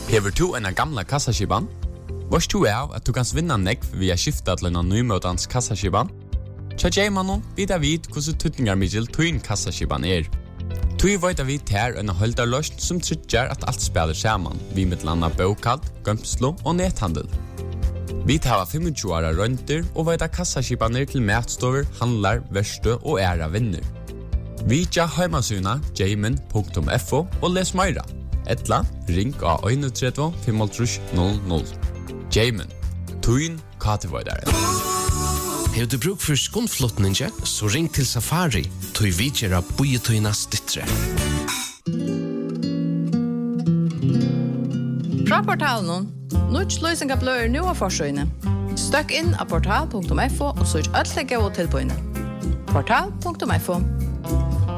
Hever du en gamla kassaskiban? Varst du av at du kan vinna nekv via skifta til en nymøtans kassaskiban? Tja Jaymanon vidar vid hvordan tutningarmiddel tuin kassaskiban Tui veit vi ter en holdarløst som tryggjar at alt spiller saman, vi mittlanda bokald, gømslo og nethandel. Vi tar 25 åra rønter og veit kassaskibaner til matstover, handlar, verstø og æra vinner. Vi tja heimasuna jayman.fo og les meira. Etla, ring av 31 500. Jayman, tuin katevoidare. Har du bruk for skundflotninge, så ring til Safari, tog vidgjera bojetøyna stittre. Fra portalen, Nuts løysinga blør nu av forsøyne. Støkk inn av portal.fo og søk alt legge og tilbøyne. Portal.fo